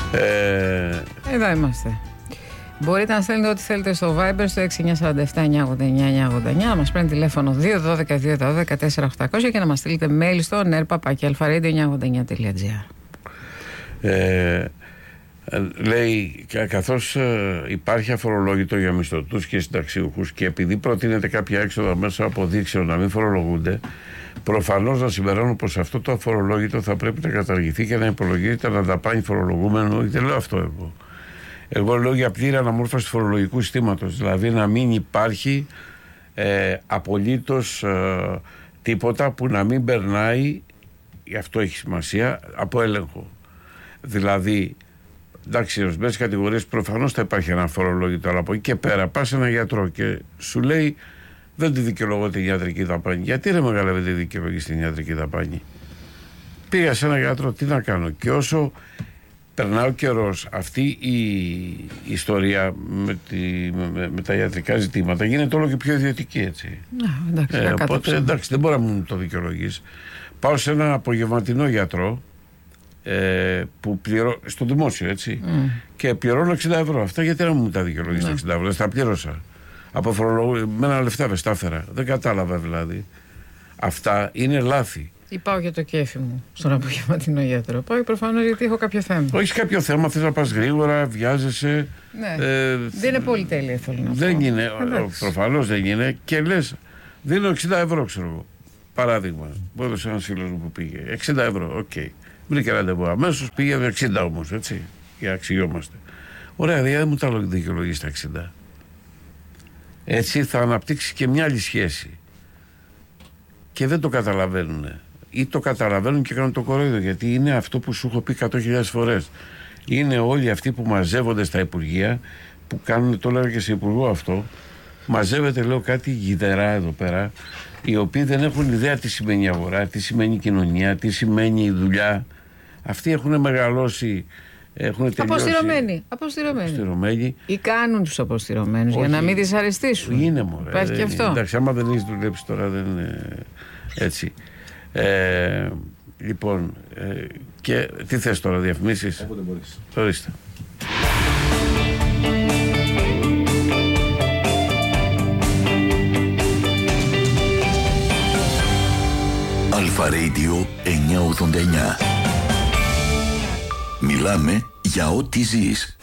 Εδώ είμαστε. Μπορείτε να στέλνετε ό,τι θέλετε στο Viber στο 6947-989-989, να μας παίρνει τηλέφωνο 212-212-4-800 και να μας στείλετε mail στο nerpa@alpha-radio989.gr. Λέει, καθώς υπάρχει αφορολόγητο για μισθωτούς και συνταξιούχους και επειδή προτείνεται κάποια έξοδα μέσα από δείξεων να μην φορολογούνται, προφανώς να συμπεραίνω πως αυτό το αφορολόγητο θα πρέπει να καταργηθεί και να υπολογίζεται να δαπάνει φορολογούμενο. Δεν λέω αυτό εγώ. Εγώ λέω για πλήρη αναμόρφωση του φορολογικού συστήματος. Δηλαδή να μην υπάρχει απολύτως τίποτα που να μην περνάει, γι' αυτό έχει σημασία, από έλεγχο. Δηλαδή, εντάξει, ορισμένες κατηγορίες προφανώς θα υπάρχει ένα φορολόγητο, αλλά από εκεί και πέρα πας σε έναν γιατρό και σου λέει δεν τη δικαιολογώ την ιατρική δαπάνη. Γιατί ρε μεγάλε δεν τη δικαιολογείς την ιατρική δαπάνη? Πήγα σε έναν γιατρό, τι να κάνω? Και όσο περνάει ο καιρός, αυτή η ιστορία με τα ιατρικά ζητήματα γίνεται όλο και πιο ιδιωτική, έτσι. Οπότε εντάξει, δεν μπορεί να μου το δικαιολογείς. Πάω σε έναν απογευματινό γιατρό που στο δημόσιο, έτσι, και πληρώνω 60 ευρώ. Αυτά γιατί να μου τα δικαιολογείς τα 60 ευρώ? Τα πλήρωσα. Από φορολογημένα λεφτά τα έφερα. Δεν κατάλαβα δηλαδή. Αυτά είναι λάθη. Ή πάω για το κέφι μου στον απογευματινό γιατρό? Πάω προφανώς γιατί έχω κάποιο θέμα. Όχι κάποιο θέμα, θες να πας γρήγορα, βιάζεσαι. Ναι. Δεν είναι πολυτέλεια, θέλω να πω. Δεν είναι, προφανώς δεν είναι. Και λες, δίνω 60 ευρώ, ξέρω εγώ. Παράδειγμα, μου έδωσε ένας φίλος μου που πήγε. 60 ευρώ, οκ. Βρήκε ραντεβού αμέσως, πήγε 60 όμως, έτσι. Για να αξιόμαστε. Ωραία, δεν μου τα δικαιολογείς τα 60. Έτσι θα αναπτύξει και μια άλλη σχέση. Και δεν το καταλαβαίνουν. Ή το καταλαβαίνουν και κάνουν το κορόιδο. Γιατί είναι αυτό που σου έχω πει 100.000 φορές. Είναι όλοι αυτοί που μαζεύονται στα υπουργεία, που κάνουν, το λέω και σε υπουργό αυτό, μαζεύεται, λέω, κάτι γιδερά εδώ πέρα, οι οποίοι δεν έχουν ιδέα τι σημαίνει αγορά, τι σημαίνει κοινωνία, τι σημαίνει δουλειά. Αυτοί έχουν μεγαλώσει. Αποστηρωμένοι. Ή κάνουν τους αποστηρωμένους για να μην δυσαρεστήσουν. Είναι μωρέ. Υπάρχει και αυτό. Εντάξει, άμα δεν έχεις δουλέψει τώρα δεν είναι έτσι. Λοιπόν, και τι θες τώρα, διαφημίσεις? Όποτε μπορείς. Ορίστε. Αλφα Radio 989. Μιλάμε για ό,τι ζεις.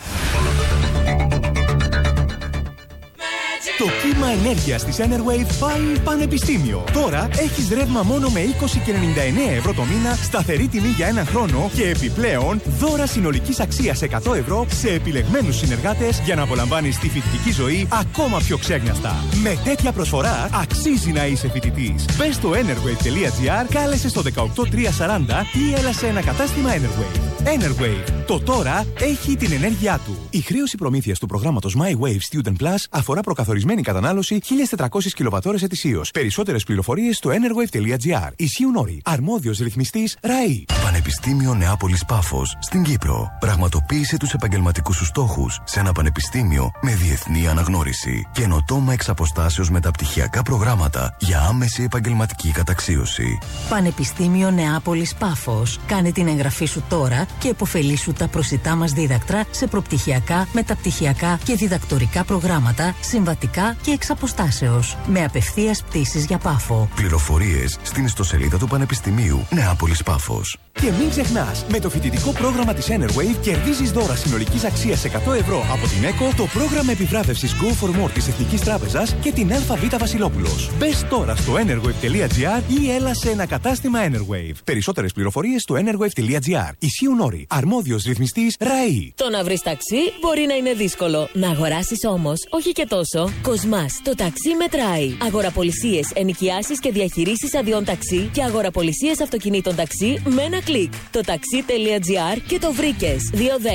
Το κύμα ενέργειας της Enerwave πάει πανεπιστήμιο. Τώρα έχεις ρεύμα μόνο με 20 και 99 ευρώ το μήνα, σταθερή τιμή για ένα χρόνο και επιπλέον δώρα συνολικής αξίας 100 ευρώ σε επιλεγμένους συνεργάτες για να απολαμβάνεις τη φοιτητική ζωή ακόμα πιο ξέγνιαστα. Με τέτοια προσφορά αξίζει να είσαι φοιτητής. Μπες στο enerwave.gr, κάλεσε στο 18340 ή έλα σε ένα κατάστημα Enerwave. Enerwave. Το τώρα έχει την ενέργειά του. Η χρέωση προμήθειας του προγράμματος My Wave Student Plus αφορά προκαθορισμένη κατανάλωση 1.400 κιλοβατώρες ετησίως. Περισσότερες πληροφορίες στο enerwave.gr. Ισχύουν όροι. Αρμόδιος ρυθμιστής ΡΑΗ. Πανεπιστήμιο Νεάπολης Πάφος στην Κύπρο. Πραγματοποίησε τους επαγγελματικούς σου στόχους σε ένα πανεπιστήμιο με διεθνή αναγνώριση. Καινοτόμα εξ αποστάσεως μεταπτυχιακά προγράμματα για άμεση επαγγελματική καταξίωση. Πανεπιστήμιο Νεάπολης Πάφος. Κάνε την εγγραφή σου τώρα και επωφελήσου τα προσιτά μας δίδακτρα σε προπτυχιακά, μεταπτυχιακά και διδακτορικά προγράμματα, συμβατικά και εξ αποστάσεως. Με απευθείας πτήσεις για Πάφο. Πληροφορίες στην ιστοσελίδα του Πανεπιστημίου Νεάπολης Πάφος. Και μην ξεχνάς, με το φοιτητικό πρόγραμμα της Enerwave κερδίζεις δώρα συνολικής αξίας 100 ευρώ από την ΕΚΟ, το πρόγραμμα επιβράβευσης Go for More της Εθνικής Τράπεζας και την ΑΒ Βασιλόπουλος. Μπες τώρα στο enerwave.gr ή έλα σε ένα κατάστημα Enerwave. Περισσότερες πληροφορίες στο enerwave.gr. Ισχύουν όροι. Αρμόδιος ρυθμιστής ΡΑΗ. Το να βρεις ταξί μπορεί να είναι δύσκολο. Να αγοράσεις όμως, όχι και τόσο. Κοσμάς, το ταξί μετράει. Αγοραπολισίες, ενοικιάσεις και διαχειρήσεις αδειών ταξί και αγοραπολισίες αυτοκινήτων ταξί με ένα κλικ. Το ταξί.gr και το βρήκες.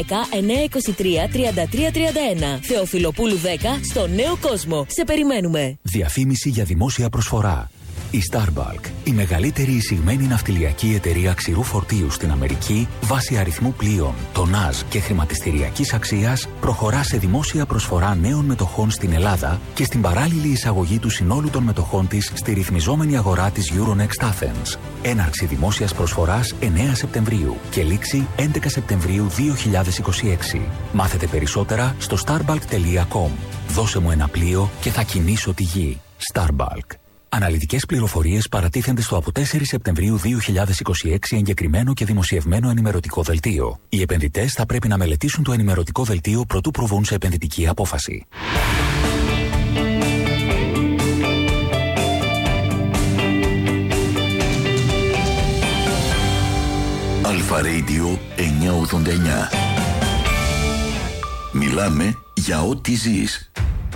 210-923-3331. Θεοφιλοπούλου 10 στο Νέο Κόσμο. Σε περιμένουμε. Διαφήμιση για δημόσια προσφορά. Η Starbalk, η μεγαλύτερη εισηγμένη ναυτιλιακή εταιρεία ξηρού φορτίου στην Αμερική, βάσει αριθμού πλοίων, τονάζ και χρηματιστηριακής αξίας, προχωρά σε δημόσια προσφορά νέων μετοχών στην Ελλάδα και στην παράλληλη εισαγωγή του συνόλου των μετοχών της στη ρυθμιζόμενη αγορά της Euronext Athens. Έναρξη δημόσιας προσφοράς 9 Σεπτεμβρίου και λήξη 11 Σεπτεμβρίου 2026. Μάθετε περισσότερα στο starbalk.com. Δώσε μου ένα πλοίο και θα κινήσω τη γη. Starbalk. Αναλυτικές πληροφορίες παρατίθενται στο από 4 Σεπτεμβρίου 2026 εγκεκριμένο και δημοσιευμένο ενημερωτικό δελτίο. Οι επενδυτές θα πρέπει να μελετήσουν το ενημερωτικό δελτίο προτού προβούν σε επενδυτική απόφαση. Αλφα Radio 989. Μιλάμε για ό,τι ζεις.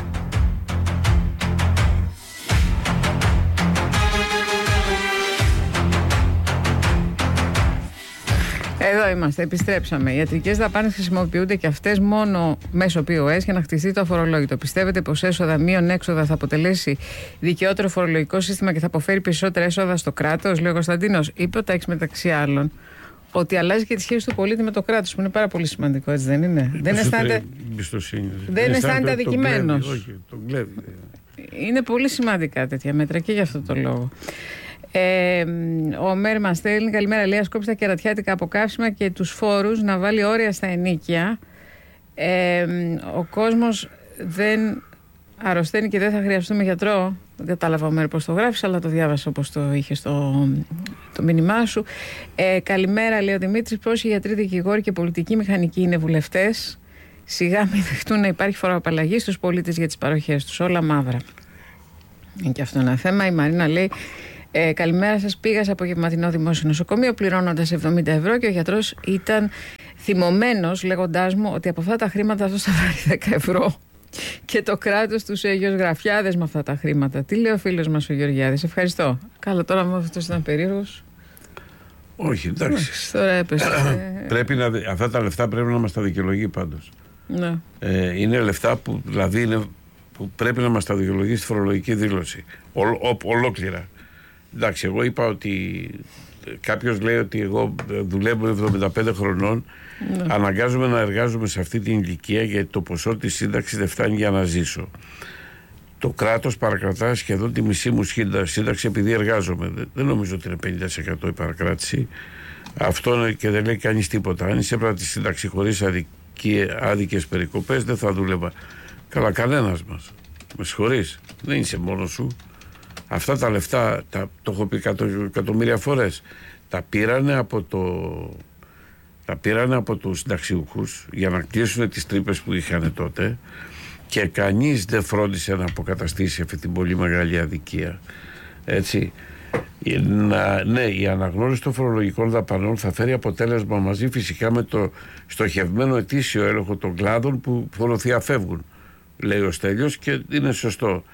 Εδώ είμαστε, επιστρέψαμε. Οι ιατρικές δαπάνες χρησιμοποιούνται και αυτές μόνο μέσω POS για να χτιστεί το αφορολόγητο. Πιστεύετε πως έσοδα μείον έξοδα θα αποτελέσει δικαιότερο φορολογικό σύστημα και θα αποφέρει περισσότερα έσοδα στο κράτος, λέει ο Κωνσταντίνος? Είπε ο Τάκης μεταξύ άλλων ότι αλλάζει και τη σχέση του πολίτη με το κράτος, που είναι πάρα πολύ σημαντικό, έτσι δεν είναι? Δεν αισθάνεται αδικημένος. Όχι, τον κλέβει. Είναι πολύ σημαντικά τέτοια μέτρα και γι' αυτό το λόγο. Ο Μέρ μας στέλνει, καλημέρα, λέει, σκόψει τα κερατιάτικα αποκαύσιμα και τους φόρους να βάλει όρια στα ενοίκια. Ο κόσμος δεν αρρωσταίνει και δεν θα χρειαστούμε γιατρό. Δεν κατάλαβα, ο Μέρ, πώς το γράφεις, αλλά το διάβασα όπως το είχε το μήνυμά σου. Καλημέρα, λέει ο Δημήτρης, πόσοι γιατροί, δικηγόροι και πολιτικοί μηχανικοί είναι βουλευτές? Σιγά μην δεχτούν να υπάρχει φοροαπαλλαγή στους πολίτες για τις παροχές τους. Όλα μαύρα. Είναι και αυτό ένα θέμα. Η Μαρίνα λέει, καλημέρα σας, πήγα σε απογευματινό δημόσιο νοσοκομείο πληρώνοντας 70 ευρώ και ο γιατρός ήταν θυμωμένος λέγοντάς μου ότι από αυτά τα χρήματα αυτό θα πάρει 10 ευρώ και το κράτος τους γεωγραφιάδες με αυτά τα χρήματα. Τι λέει ο φίλος μας ο Γεωργιάδης? Ευχαριστώ. Καλά, τώρα μου αυτός ήταν περίεργος. Όχι, εντάξει. Τώρα έπεσε. Αυτά τα λεφτά πρέπει να μας τα δικαιολογεί πάντως. Ναι. Είναι λεφτά που δηλαδή που πρέπει να μας τα δικαιολογεί στη φορολογική δήλωση. Ολόκληρα. Εντάξει, εγώ είπα ότι κάποιος λέει ότι εγώ δουλεύω 75 χρονών, αναγκάζομαι να εργάζομαι σε αυτή την ηλικία γιατί το ποσό της σύνταξης δεν φτάνει για να ζήσω. Το κράτος παρακρατά σχεδόν τη μισή μου σύνταξη επειδή εργάζομαι. Δεν νομίζω ότι είναι 50% η παρακράτηση. Αυτό είναι και δεν λέει κανείς τίποτα. Αν είσαι πρώτη σύνταξη χωρίς άδικες περικοπές, δεν θα δούλευα. Καλά, κανένας μας. Με συγχωρείς. Δεν είσαι μόνος σου. Αυτά τα λεφτά, το έχω πει εκατομμύρια φορές, τα πήρανε από τους συνταξιούχους για να κλείσουν τις τρύπες που είχαν τότε και κανείς δεν φρόντισε να αποκαταστήσει αυτή την πολύ μεγάλη αδικία. Έτσι. Ναι, η αναγνώριση των φορολογικών δαπανών θα φέρει αποτέλεσμα μαζί φυσικά με το στοχευμένο ετήσιο έλεγχο των κλάδων που φοροθιαφεύγουν, λέει ο Στέλιος, και είναι σωστό.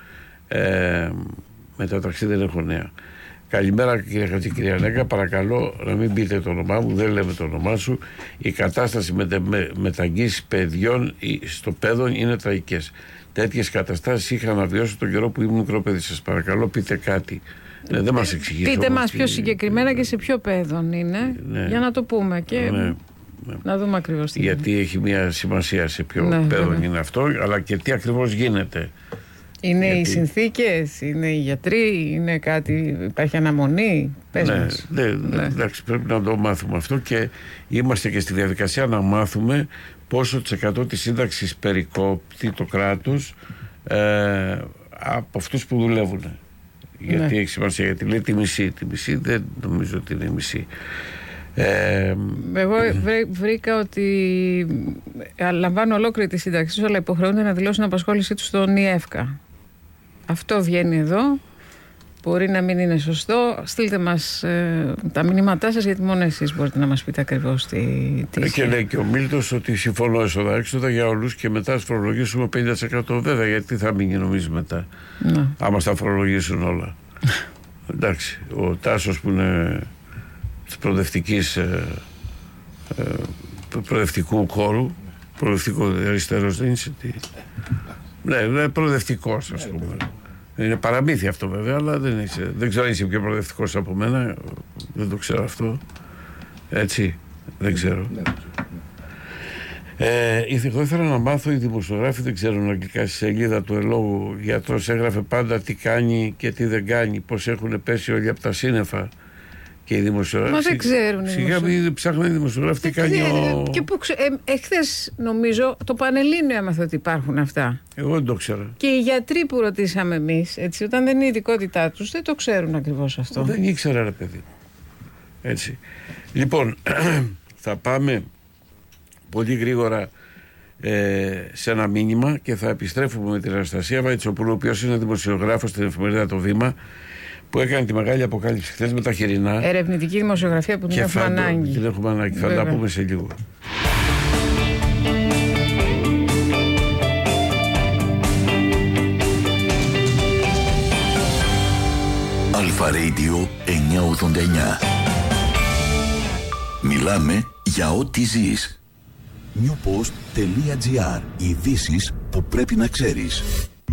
Μεταξύ δεν έχω νέα. Καλημέρα, κύριε Χατζικυριανέκα. Παρακαλώ να μην πείτε το όνομά μου, δεν λέμε το όνομά σου. Η κατάσταση μεταγγίσεις παιδιών στο παιδόν είναι τραγικές. Τέτοιες καταστάσεις είχα να βιώσω τον καιρό που ήμουν μικρό παιδί. Σας παρακαλώ, πείτε κάτι. Δεν μας εξηγείτε. Πείτε μας πιο συγκεκριμένα και σε ποιο παιδόν είναι, για να το πούμε και να δούμε ακριβώς τι. Γιατί έχει μια σημασία σε ποιο παιδόν είναι αυτό, αλλά και τι ακριβώς γίνεται. Είναι οι συνθήκες, είναι οι γιατροί, είναι κάτι, υπάρχει αναμονή? Πες μας. Εντάξει, πρέπει να το μάθουμε αυτό και είμαστε και στη διαδικασία να μάθουμε πόσο της 100% της σύνταξης περικόπτει το κράτος από αυτούς που δουλεύουν. Γιατί έχει σημασία, γιατί λέει τη μισή. Τη μισή δεν νομίζω ότι είναι η μισή. Εγώ βρήκα ότι λαμβάνουν ολόκληρη τη σύνταξη, αλλά υποχρεούνται να δηλώσουν απασχόλησή τους στον ΙΕΦΚΑ. Αυτό βγαίνει εδώ. Μπορεί να μην είναι σωστό. Στείλτε μας τα μηνύματά σας, γιατί μόνο εσείς μπορείτε να μας πείτε ακριβώς τι και λέει και ο Μίλτος ότι συμφωνώ έσοδα-έξοδα για όλους και μετά ας φορολογήσουμε 50%. Βέβαια, γιατί θα μείνει νομίζει μετά, άμα στα φορολογήσουν όλα. Εντάξει, ο Τάσος που είναι της προοδευτικού χώρου, προοδευτικό αριστερός δεν είσαι? Ναι, προοδευτικός, ας πούμε. Είναι παραμύθι αυτό βέβαια, αλλά δεν ξέρω αν είσαι πιο προοδευτικός από μένα. Δεν το ξέρω αυτό. Έτσι, δεν ξέρω. Εγώ ήθελα να μάθω, οι δημοσιογράφοι δεν ξέρουν αγγλικά. Στη σελίδα του Ελόγου, γιατρός έγραφε πάντα τι κάνει και τι δεν κάνει, πως έχουν πέσει όλοι από τα σύννεφα. Και οι δημοσιογράφοι. Μα δεν ξέρουν. Σιγά μην ψάχνουν οι δημοσιογράφοι τι κάνει εχθές νομίζω το Πανελλήνιο έμαθε ότι υπάρχουν αυτά. Εγώ δεν το ξέρω. Και οι γιατροί που ρωτήσαμε εμείς, έτσι, όταν δεν είναι η ειδικότητά τους, δεν το ξέρουν ακριβώς αυτό. Δεν ήξερα, ρε παιδί. Έτσι. Λοιπόν, θα πάμε πολύ γρήγορα σε ένα μήνυμα και θα επιστρέφουμε με την Αναστασία Βαϊτσοπούλου, ο οποίος είναι δημοσιογράφος στην εφημερίδα Το Βήμα, που έκανε τη μεγάλη αποκάλυψη χθες με τα χοιρινά. Ερευνητική δημοσιογραφία που την έχουμε ανάγκη. Την έχουμε ανάγκη. Θα τα πούμε σε λίγο. Αλφα Radio 989. Μιλάμε για ό,τι ζεις. Newpost.gr. Ειδήσεις που πρέπει να ξέρεις.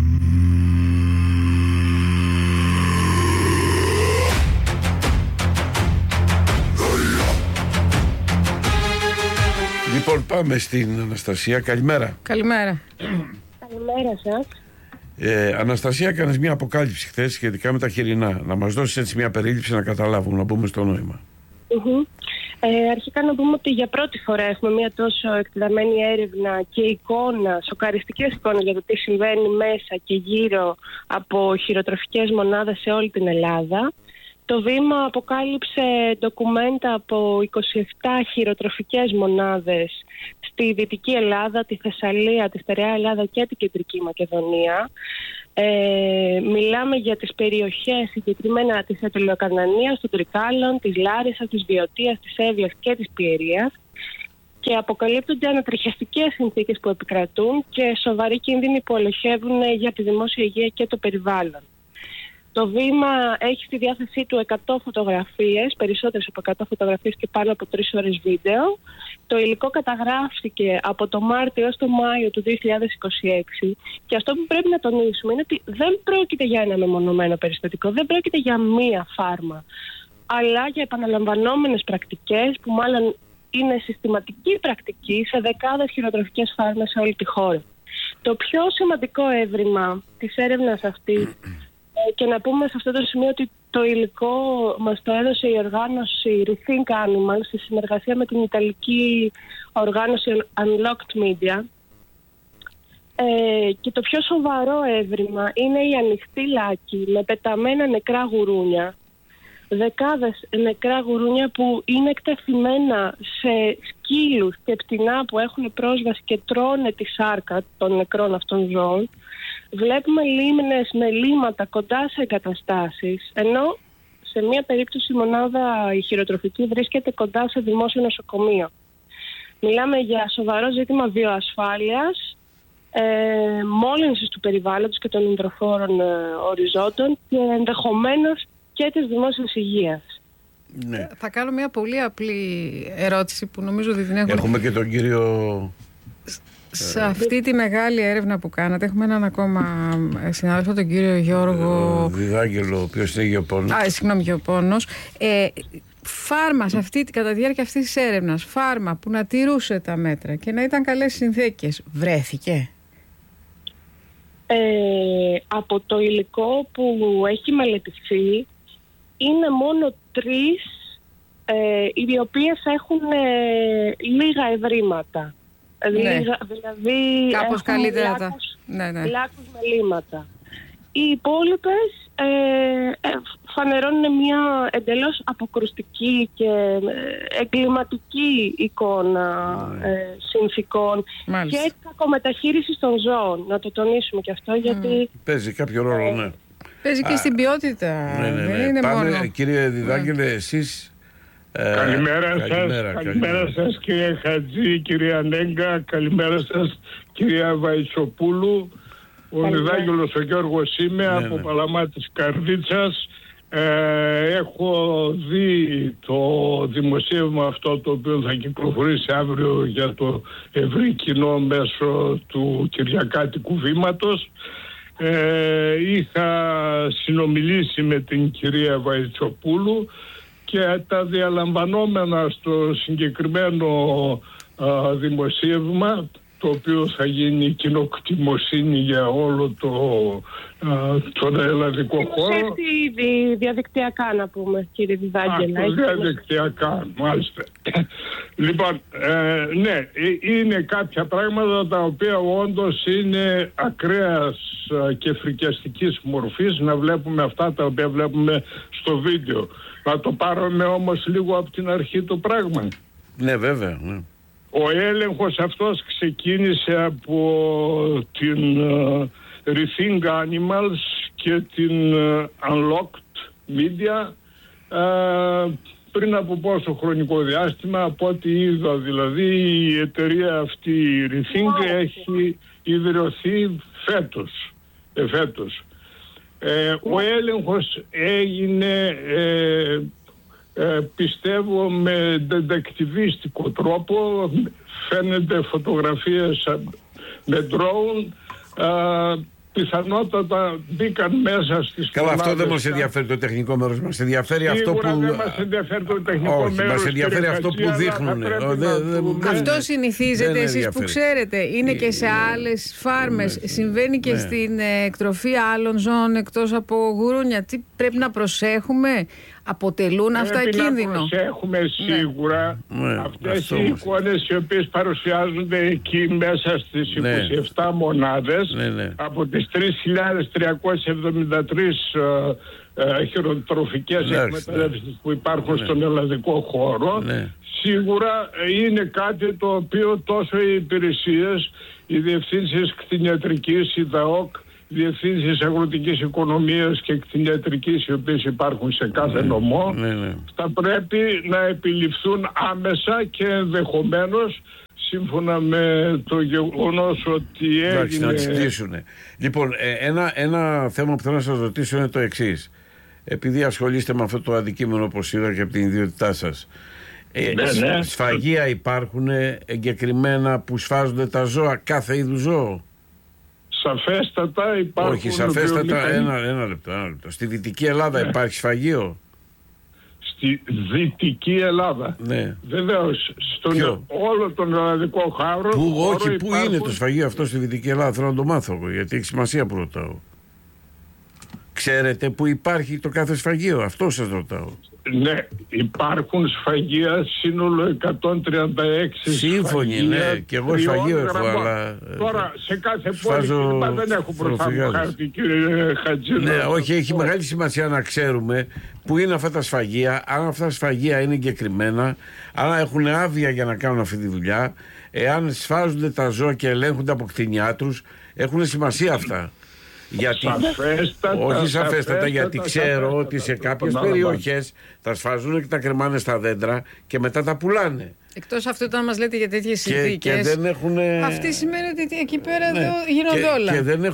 Λοιπόν, πάμε στην Αναστασία. Καλημέρα. Καλημέρα. Καλημέρα σας. Αναστασία, έκανες μια αποκάλυψη χθες σχετικά με τα χοιρινά. Να μας δώσεις έτσι μια περίληψη να καταλάβουμε, να μπούμε στο νόημα. Αρχικά να πούμε ότι για πρώτη φορά έχουμε μια τόσο εκτεταμένη έρευνα και εικόνα, σοκαριστικές εικόνες για το τι συμβαίνει μέσα και γύρω από χειροτροφικές μονάδες σε όλη την Ελλάδα. Το Βήμα αποκάλυψε ντοκουμέντα από 27 χειροτροφικές μονάδες στη Δυτική Ελλάδα, τη Θεσσαλία, τη Στερεά Ελλάδα και την Κεντρική Μακεδονία. Μιλάμε για τις περιοχές συγκεκριμένα της Αττικοκανανίας, των Τρικάλων, της Λάρισσας, της Βιωτίας, της Εύβοιας και της Πιερίας, και αποκαλύπτονται ανατριχιαστικές συνθήκες που επικρατούν και σοβαροί κίνδυνοι που ελοχεύουν για τη δημόσια υγεία και το περιβάλλον. Το Βήμα έχει στη διάθεσή του 100 φωτογραφίες, περισσότερες από 100 φωτογραφίες και πάνω από 3 ώρες βίντεο. Το υλικό καταγράφηκε από το Μάρτιο έως το Μάιο του 2026 και αυτό που πρέπει να τονίσουμε είναι ότι δεν πρόκειται για ένα μεμονωμένο περιστατικό, δεν πρόκειται για μία φάρμα, αλλά για επαναλαμβανόμενες πρακτικές που μάλλον είναι συστηματική πρακτική σε δεκάδες χειροτροφικές φάρμες σε όλη τη χώρα. Το πιο σημαντικό έβριμα της έρευνας αυτή, και να πούμε σε αυτό το σημείο ότι το υλικό μας το έδωσε η οργάνωση Rethink Animals σε συνεργασία με την ιταλική οργάνωση Unlocked Media, και το πιο σοβαρό έβριμα είναι η ανοιχτή λάκη με πεταμένα νεκρά γουρούνια, δεκάδες νεκρά γουρούνια που είναι εκτεθειμένα σε σκύλους και πτηνά που έχουν πρόσβαση και τρώνε τη σάρκα των νεκρών αυτών ζώων. Βλέπουμε λίμνες με λίματα κοντά σε εγκαταστάσεις, ενώ σε μία περίπτωση η μονάδα η χειροτροφική βρίσκεται κοντά σε δημόσιο νοσοκομείο. Μιλάμε για σοβαρό ζήτημα βιοασφάλειας, μόλυνσης του περιβάλλοντος και των υδροφόρων οριζόντων και ενδεχομένως και της δημόσιας υγείας. Ναι. Θα κάνω μια πολύ απλή ερώτηση που νομίζω ότι την έχουμε και τον κύριο... Σε αυτή τη μεγάλη έρευνα που κάνατε, έχουμε έναν ακόμα συνάδελφο, τον κύριο Γιώργο Διδάγγελο, ο οποίος είναι γεωπόνος. Συγγνώμη, γεωπόνος. Φάρμα κατά τη διάρκεια αυτής της έρευνας, φάρμα που να τηρούσε τα μέτρα και να ήταν καλές συνθήκες, βρέθηκε? Από το υλικό που έχει μελετηθεί, είναι μόνο 3 οι οποίες έχουν λίγα ευρήματα. Ναι. Δηλαδή κάπως καλύτερα λάκους, ναι. λάκους με λίματα. Οι υπόλοιπες φανερώνουν μια εντελώς αποκρουστική και εγκληματική εικόνα συνθήκων. Μάλιστα. Και κακομεταχείρισης των ζώων. Να το τονίσουμε και αυτό, γιατί παίζει κάποιο ρόλο, ναι. Παίζει και στην ποιότητα. Ναι. Δεν είναι Πάμε, μόνο. κύριε Διδάγγελε, εσείς... Καλημέρα σας κύριε Χατζή, κυρία Νέγκα, καλημέρα σας κυρία Βαϊτσοπούλου. Ο Διδάγγελος ο Γιώργος είμαι, από Παλαμά της Καρδίτσας. Έχω δει το δημοσίευμα αυτό, το οποίο θα κυκλοφορήσει αύριο για το ευρύ κοινό μέσω του Κυριακάτικου Βήματος. είχα συνομιλήσει με την κυρία Βαϊτσοπούλου και τα διαλαμβανόμενα στο συγκεκριμένο δημοσίευμα, το οποίο θα γίνει κοινοκτημοσύνη για όλο τον ελλαδικό χώρο. Έχει ήδη διαδικτυακά, να πούμε, κύριε Διδάγγελα. Διαδικτυακά, μάλιστα. Λοιπόν, ναι, είναι κάποια πράγματα τα οποία όντως είναι ακραίας και φρικιαστικής μορφής, να βλέπουμε αυτά τα οποία βλέπουμε στο βίντεο. Να το πάρουμε όμως λίγο από την αρχή το πράγμα. Ναι, βέβαια, ναι. Ο έλεγχος αυτός ξεκίνησε από την Rethink Animals και την Unlocked Media πριν από πόσο χρονικό διάστημα, από ό,τι είδα. Δηλαδή η εταιρεία αυτή η Rethink έχει ιδρυωθεί φέτος. Ο έλεγχος έγινε πιστεύω με ντεντεκτιβίστικο τρόπο. Φαίνεται φωτογραφίες με drone. Πιθανότατα μπήκαν μέσα στις Καλά, αυτό δεν μας ενδιαφέρει το τεχνικό μέρος. Μας ενδιαφέρει αυτό που... δεν μας ενδιαφέρει το τεχνικό μέρος. Μας ενδιαφέρει αυτό που δείχνουν. Αυτό συνηθίζεται, εσείς που ξέρετε. Είναι και σε άλλες φάρμες. Συμβαίνει και στην εκτροφή άλλων ζώων εκτός από γουρούνια. Τι πρέπει να προσέχουμε? Αποτελούν αυτά κίνδυνο? Να προσέχουμε σίγουρα. Αυτές οι εικόνες οι οποίες παρουσιάζονται εκεί μέσα στις 27 μονάδες από τις 3.373 χειροτροφικές εκμεταλλεύσεις που υπάρχουν στον ελλαδικό χώρο, σίγουρα είναι κάτι το οποίο τόσο οι υπηρεσίες, οι διευθύνσεις κτηνιατρικής, η ΔΑΟΚ, διευθύνσεις αγροτικής οικονομίας και κτηνιατρικής, οι οποίες υπάρχουν σε κάθε νομό, θα πρέπει να επιληφθούν άμεσα και ενδεχομένως σύμφωνα με το γεγονός ότι έγινε... Να τις κλείσουν. Λοιπόν, ένα θέμα που θέλω να σας ρωτήσω είναι το εξής. Επειδή ασχολείστε με αυτό το αντικείμενο, όπως είδα και από την ιδιότητά σας, σφαγεία υπάρχουν εγκεκριμένα που σφάζονται τα ζώα, κάθε είδους ζώο? Σαφέστατα υπάρχουν. Όχι, σαφέστατα, ένα λεπτό. Στη Δυτική Ελλάδα υπάρχει σφαγείο? Στη Δυτική Ελλάδα. Ναι. Βεβαίως, στον όλο τον ελλαδικό χώρο. Πού είναι το σφαγείο αυτό στη Δυτική Ελλάδα? Θέλω να το μάθω, γιατί έχει σημασία που ρωτάω. Ξέρετε που υπάρχει το κάθε σφαγείο? Αυτό σας ρωτάω. Ναι, υπάρχουν σφαγεία, σύνολο 136 σύμφωνοι, ναι, και εγώ σφαγείο έχω, αλλά... Τώρα, σε κάθε πόλη δεν έχω μπροστά μου χάρτη, κύριε Χατζήνα. Ναι, όχι, έχει μεγάλη σημασία να ξέρουμε που είναι αυτά τα σφαγεία, αν αυτά τα σφαγεία είναι εγκεκριμένα, αν έχουν άδεια για να κάνουν αυτή τη δουλειά, εάν σφάζονται τα ζώα και ελέγχονται από κτηνιάτρους, έχουν σημασία αυτά. Γιατί, όχι σαφέστατα, γιατί ξέρω ότι σε κάποιες περιοχές τα σφάζουν και τα κρεμάνε στα δέντρα και μετά τα πουλάνε. Εκτός αυτού, όταν μας λέτε για τέτοιες συνθήκες, και δεν έχουν... αυτή σημαίνει ότι εκεί πέρα γίνονται όλα.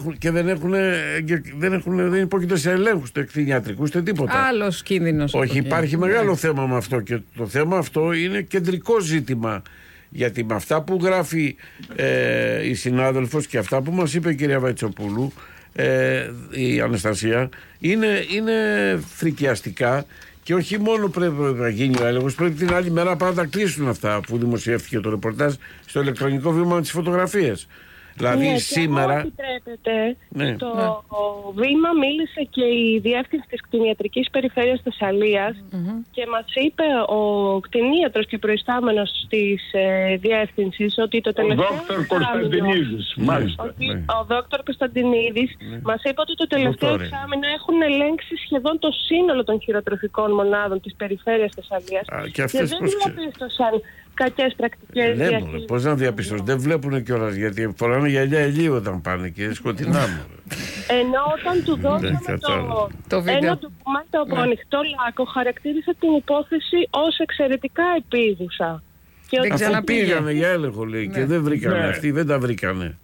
Και δεν υπόκειται σε ελέγχους του κτηνιατρικού, ούτε τίποτα. Άλλος κίνδυνος. Όχι, υπάρχει μεγάλο θέμα με αυτό, και το θέμα αυτό είναι κεντρικό ζήτημα. Γιατί με αυτά που γράφει η συνάδελφος και αυτά που μας είπε η κυρία Βαϊτσοπούλου, η Αναστασία, είναι φρικιαστικά, και όχι μόνο πρέπει να γίνει ο έλεγχος, πρέπει την άλλη μέρα πάντα να κλείσουν αυτά που δημοσιεύτηκε το ρεπορτάζ στο ηλεκτρονικό βήμα με τις φωτογραφίες. Δηλαδή σήμερα... Το βήμα μίλησε και η διεύθυνση της κτηνιατρικής περιφέρειας Θεσσαλίας και μας είπε ο κτηνίατρος και προϊστάμενος της διεύθυνσης ότι το τελευταίο... Ο Δόκτωρ Κωνσταντινίδης, μάλιστα. Ο Δόκτωρ Κωνσταντινίδης μας είπε ότι το τελευταίο εξάμηνο έχουν ελέγξει σχεδόν το σύνολο των χειροτροφικών μονάδων της περιφέρειας Θεσσαλίας και δεν διαπίστωσαν κακές πρακτικές διαχείρισης. Πώς να διαπιστώσουν? Δεν βλέπουν κιόλας, γιατί φοράνε γυαλιά ηλίου όταν πάνε και σκοτεινά μου. Ενώ όταν του δώσαμε ένα ντοκουμέντο από ανοιχτό λάκκο, χαρακτήρισε την υπόθεση ως εξαιρετικά επίγουσα. Αφού πήγανε για έλεγχο, λέει, και δεν βρήκανε αυτοί, δεν τα βρήκανε.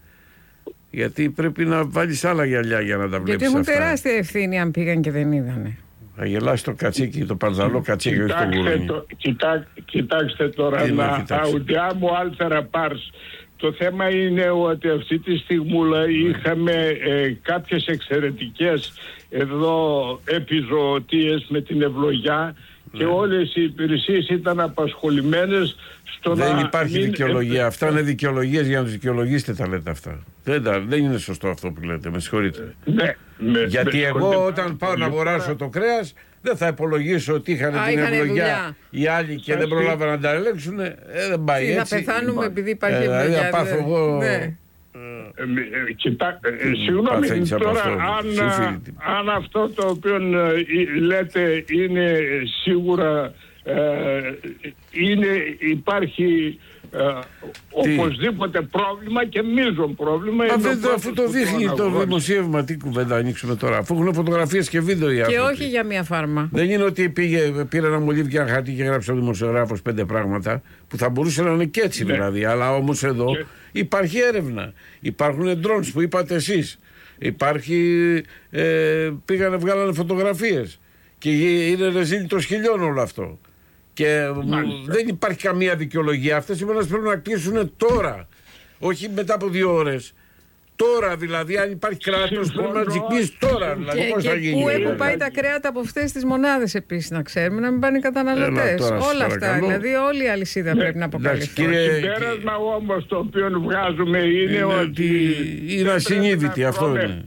Γιατί πρέπει να βάλεις άλλα γυαλιά για να τα βλέπεις αυτά. Γιατί έχουν τεράστια ευθύνη αν πήγαν και δεν είδανε. Θα γελάσει το κατσίκι, το παρδαλό κατσίκι, όχι το γουρούνι. Κοιτάξτε τώρα, audiamo altera pars. Το θέμα είναι ότι αυτή τη στιγμούλα είχαμε κάποιες εξαιρετικές εδώ επιζωοτίες με την ευλογιά και όλες οι υπηρεσίες ήταν απασχολημένες στο να... Δεν υπάρχει δικαιολογία. Αυτά είναι δικαιολογίες για να τους δικαιολογήσετε, τα λέτε αυτά. Δεν είναι σωστό αυτό που λέτε, με συγχωρείτε. Γιατί εγώ όταν πάω να αγοράσω το κρέας δεν θα υπολογίσω ότι είχαν την ευλογιά οι άλλοι και δεν προλάβαν να τα ελέγξουν. Δεν πάει έτσι. Θα πεθάνουμε επειδή υπάρχει ευλογιά. Θα πάθω εγώ... Συγγνώμη τώρα, αν αυτό το οποίο λέτε είναι σίγουρα υπάρχει οπωσδήποτε πρόβλημα και μείζον πρόβλημα. Αφού το δείχνει το δημοσίευμα, τι κουβέντα ανοίξουμε τώρα, αφού έχουν φωτογραφίες και βίντεο οι άνθρωποι. Και όχι για μία φάρμα. Δεν είναι ότι πήρε ένα μολύβι και ένα χαρτί και έγραψε ο δημοσιογράφος 5 πράγματα που θα μπορούσε να είναι και έτσι δηλαδή. Αλλά όμως εδώ υπάρχει έρευνα. Υπάρχουν drones που είπατε εσείς. Πήγανε, βγάλανε φωτογραφίες. Και είναι ρεζίλι των σκυλιών όλο αυτό. Και δεν υπάρχει καμία δικαιολογία. Αυτές οι μέρες πρέπει να κλείσουν τώρα. Όχι μετά από 2 ώρες. Τώρα δηλαδή, αν υπάρχει κράτος, πρέπει να κλείσει τώρα. Δηλαδή, πώς θα γίνει. Πού έχουν πάει τα κρέατα από αυτές τις μονάδες επίσης, να ξέρουμε, να μην πάνε οι καταναλωτές. Όλα αυτά. Δηλαδή, όλη η αλυσίδα πρέπει να αποκαλυφθεί. Το συμπέρασμα όμως το οποίο βγάζουμε είναι ότι. Είναι ασυνείδητη, αυτό είναι.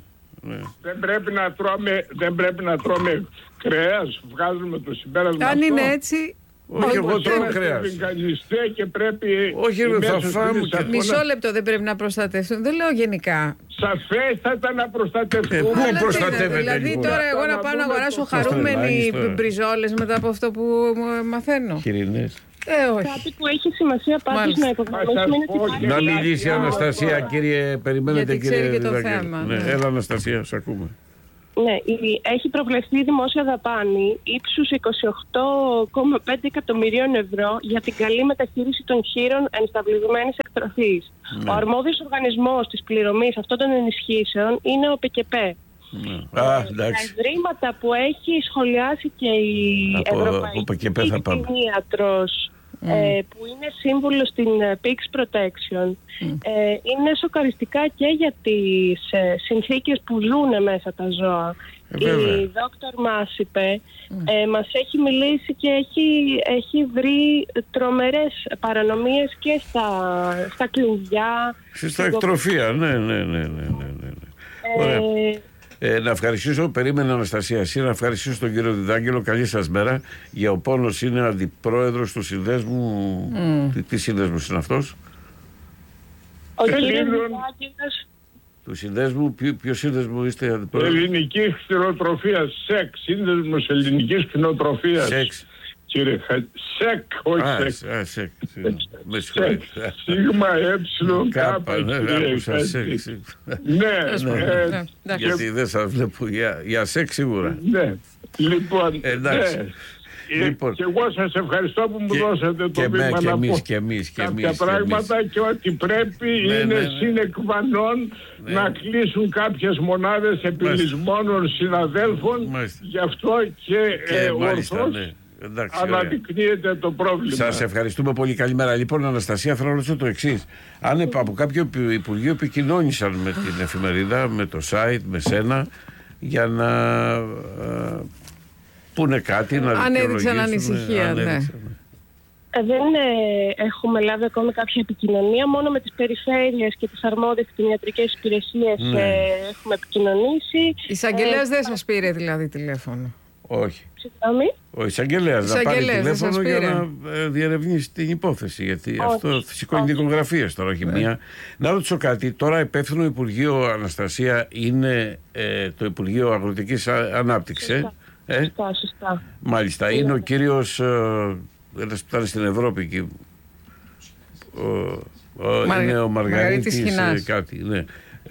Δεν πρέπει να τρώμε κρέας. Βγάζουμε το συμπέρασμα. Αν είναι έτσι. Όχι, εγώ τρώω κρέας. Και πρέπει. Όχι, θα φάμε. Μισό λεπτό, δεν πρέπει να προστατευτούν. Δεν λέω γενικά. Σαφέστατα να προστατευτούν. Πού προστατεύεται? Δηλαδή τώρα εγώ να πάω να αγοράσω χαρούμενοι μπριζόλες μετά από αυτό που μαθαίνω. Χοιρινές. Όχι. Κάτι που έχει σημασία πάντως να υπογραμμίσουμε είναι ότι να μιλήσει η Αναστασία, κύριε. Περιμένετε, κύριε. Γιατί ξέρει και το θέμα. Έλα, Αναστασία, σε ακούμε. Ναι, έχει προβλεφθεί δημόσια δαπάνη ύψους 28,5 εκατομμυρίων ευρώ για την καλή μεταχείριση των χείρων ενσταυλισμένης εκτροφής. Ο αρμόδιος οργανισμός της πληρωμής αυτών των ενισχύσεων είναι ο ΠΚΠ. Τα ευρήματα που έχει σχολιάσει και η Ευρωπαϊκή Κτηνίατρος, που είναι σύμβουλο στην Pigs Protection, είναι σοκαριστικά και για τις συνθήκες που ζουν μέσα τα ζώα. Η δόκτωρ μας είπε, μας έχει μιλήσει και έχει βρει τρομερές παρανομίες και στα κλουβιά. Στα εκτροφία, ναι. Ωραία. Να ευχαριστήσω, περίμενε Αναστασία, εσύ να ευχαριστήσω τον κύριο Διδάγγελο. Καλή σας μέρα. Για ο Πόνος είναι αντιπρόεδρος του συνδέσμου. Τι συνδέσμος είναι αυτός? Ο κύριος Διδάγγελος. Του συνδέσμου, ποιο σύνδεσμο είστε αντιπρόεδρος? Ελληνική κτηνοτροφία, ΣΕΚ, σύνδεσμος ελληνικής κτηνοτροφίας. Κύριε ΣΕΚ, όχι ΣΕΚ. Με συγχωρείτε. Σίγμα κάπα. Ναι. Γιατί δεν σας βλέπω για ΣΕΚ σίγουρα. Ναι. Λοιπόν, εντάξει. Και εγώ σας ευχαριστώ που μου δώσατε το βήμα να πω κάποια πράγματα και ότι πρέπει είναι συνεκβανών να κλείσουν κάποιες μονάδες επιλυσμόνων συναδέλφων. Γι' αυτό και ορθώς αναδεικνύεται το πρόβλημα. Σας ευχαριστούμε πολύ. Καλημέρα. Λοιπόν, Αναστασία, θέλω να ρωτήσω το εξής. Αν από κάποιο υπουργείο επικοινώνησαν με την εφημερίδα, με το site, με σένα, για να πούνε κάτι, να ανέδειξαν ανησυχία, ναι. Δεν έχουμε λάβει ακόμη κάποια επικοινωνία, μόνο με τις περιφέρειες και τις αρμόδιες κτηνιατρικές υπηρεσίες έχουμε επικοινωνήσει. Η εισαγγελέας δεν σας πήρε δηλαδή τηλέφωνο? Όχι. Συγγνώμη. Ο εισαγγελέας να πάρει τηλέφωνο για να διερευνήσει την υπόθεση. Γιατί αυτό σηκώνει δικογραφίες τώρα, όχι μία. Να ρωτήσω κάτι. Τώρα υπεύθυνο Υπουργείο, Αναστασία, είναι το Υπουργείο Αγροτικής Ανάπτυξης. Σωστά. Μάλιστα. Είναι ο κύριος. Ένας που ήταν στην Ευρώπη εκεί. Είναι ο Μαργαρίτης κάτι. Ναι.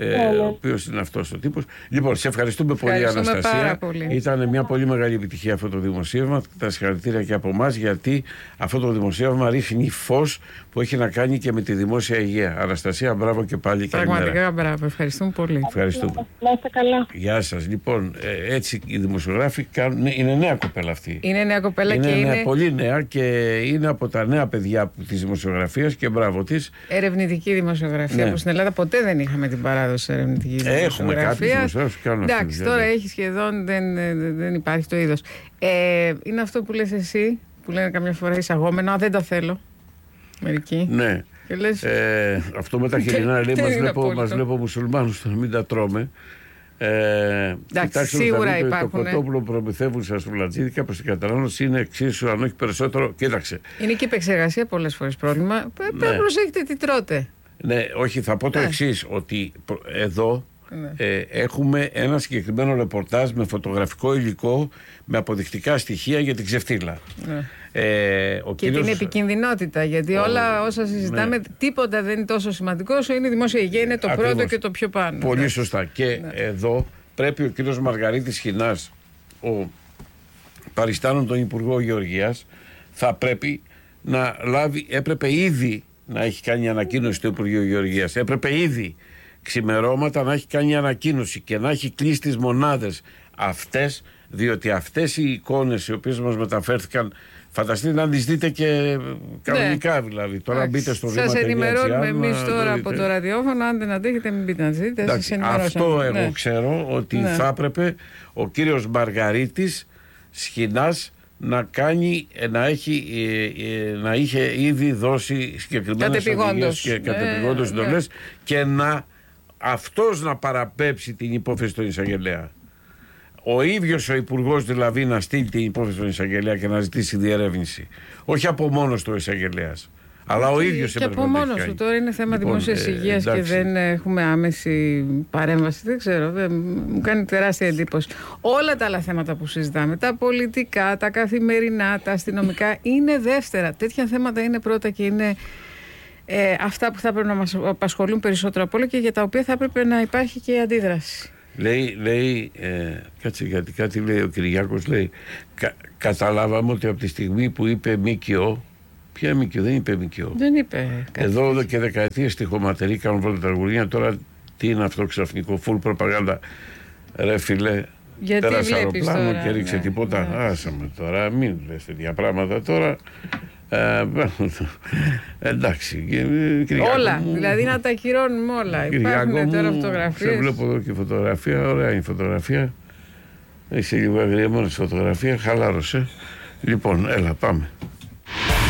ο οποίος είναι αυτός ο τύπος. Λοιπόν, σε ευχαριστούμε πολύ, Αναστασία. Ήταν μια πολύ μεγάλη επιτυχία αυτό το δημοσίευμα. Τα συγχαρητήρια και από εμάς, γιατί αυτό το δημοσίευμα ρίχνει φως που έχει να κάνει και με τη δημόσια υγεία. Αναστασία, μπράβο και πάλι. Πραγματικά μπράβο. Ευχαριστούμε πολύ. Ευχαριστούμε. Να είστε καλά. Γεια σας. Λοιπόν, έτσι οι δημοσιογράφοι κάνουν. Είναι νέα κοπέλα αυτή. Είναι νέα κοπέλα και είναι πολύ νέα και είναι από τα νέα παιδιά της δημοσιογραφίας και μπράβο της. Ερευνητική δημοσιογραφία, που στην Ελλάδα ποτέ δεν είχαμε την παράδοση ερευνητική δημοσιογραφία. Έχουμε κάποιους δημοσιογράφους που κάνουν αυτό. Εντάξει, τώρα έχει σχεδόν, δεν υπάρχει το είδος. Είναι αυτό που λες εσύ, που λένε καμιά φορά εισαγόμενο, δεν τα θέλω. Μερικοί. Ναι. Και λες, αυτό με τα χοιρινά λέει, μας βλέπω μουσουλμάνους, να μην τα τρώμε. Εντάξει, σίγουρα υπάρχουν. Το κοτόπουλο που προμηθεύουν στα σουβλατζίδικα προς την κατανάλωση είναι εξίσου, αν όχι περισσότερο. Κοίταξε. Είναι και η επεξεργασία πολλές φορές πρόβλημα. Πρέπει να προσέχετε τι τρώτε. Ναι, όχι, θα πω το εξής, ότι εδώ έχουμε ένα συγκεκριμένο ρεπορτάζ με φωτογραφικό υλικό, με αποδεικτικά στοιχεία για την ξεφτύλα. Και την επικινδυνότητα, γιατί όλα όσα συζητάμε, τίποτα δεν είναι τόσο σημαντικό όσο είναι η δημόσια υγεία, είναι το πρώτο και το πιο πάνω. Πολύ σωστά. Και εδώ πρέπει ο κύριος Μαργαρίτης Χινάς, ο παριστάνων τον Υπουργό Γεωργίας, θα πρέπει να λάβει, έπρεπε ήδη να έχει κάνει ανακοίνωση στο Υπουργείο Γεωργίας, έπρεπε ήδη ξημερώματα να έχει κάνει ανακοίνωση και να έχει κλείσει τις μονάδες αυτές, διότι αυτές οι εικόνες οι οποίες μας μεταφέρθηκαν, φανταστείτε να τις δείτε και κανονικά, δηλαδή. Τώρα μπείτε στο βήμα. Σας ενημερώνουμε εμείς τώρα από το ραδιόφωνο, αν δεν αντέχετε μην μπείτε να δείτε. Αυτό εγώ ξέρω ότι θα έπρεπε ο κύριος Μαργαρίτης Σχοινάς να είχε ήδη δώσει συγκεκριμένες οδηγίες και κατεπηγόντως συντολές και αυτός να παραπέμψει την υπόθεση στον εισαγγελέα. Ο ίδιος ο υπουργός δηλαδή να στείλει την υπόθεση στον εισαγγελέα και να ζητήσει διερεύνηση. Όχι από μόνος του ο εισαγγελέας, αλλά ο ίδιος και από μόνος του. Τώρα είναι θέμα δημόσιας υγείας και δεν έχουμε άμεση παρέμβαση. Δεν ξέρω, μου κάνει τεράστια εντύπωση. Όλα τα άλλα θέματα που συζητάμε, τα πολιτικά, τα καθημερινά, τα αστυνομικά, είναι δεύτερα. Τέτοια θέματα είναι πρώτα και είναι αυτά που θα πρέπει να μας απασχολούν περισσότερο από όλα και για τα οποία θα έπρεπε να υπάρχει και η αντίδραση. Λέει, κάτσε, γιατί κάτι λέει ο Κυριάκος, λέει, καταλάβαμε ότι από τη στιγμή που είπε ΜΚΟ, ποια ΜΚΟ, δεν είπε ΜΚΟ. Δεν είπε κάτι. Εδώ και δεκαετίες τυχοματεροί κάνουν βολταργουρία, τώρα τι είναι αυτό ξαφνικό, full προπαγάνδα. Ρε φίλε, πέρασε αεροπλάνο και ρίξε τίποτα. Άσαμε τώρα, μην λες τέτοια πράγματα τώρα. Εντάξει. Όλα, δηλαδή να τα ακυρώνουμε όλα. Υπάρχουν τώρα φωτογραφίες. Σε βλέπω εδώ και φωτογραφία, ωραία είναι η φωτογραφία. Είσαι λίγο αγριεμένος φωτογραφία, χαλάρωσε. Λοιπόν, έλα πάμε.